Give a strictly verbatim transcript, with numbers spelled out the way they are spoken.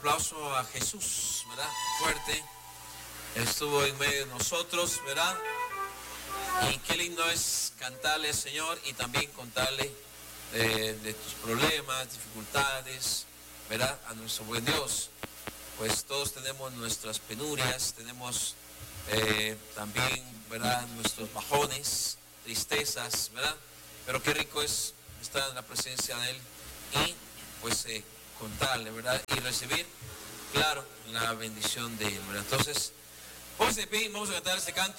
Aplauso a Jesús, ¿verdad? Fuerte. Estuvo en medio de nosotros, ¿verdad? Y qué lindo es cantarle al Señor y también contarle eh, de tus problemas, dificultades, ¿verdad? A nuestro buen Dios. Pues todos tenemos nuestras penurias, tenemos eh, también, ¿verdad? Nuestros bajones, tristezas, ¿verdad? Pero qué rico es estar en la presencia de Él y pues eh, contarle, ¿verdad? Y recibir, claro, la bendición de Él, ¿verdad? Entonces, pues de pie, vamos a cantar este canto.